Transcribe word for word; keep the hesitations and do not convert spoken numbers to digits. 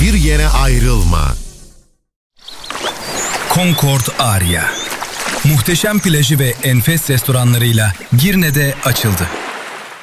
Bir yere ayrılma. Concord Aria. Muhteşem plajı ve enfes restoranlarıyla Girne'de açıldı.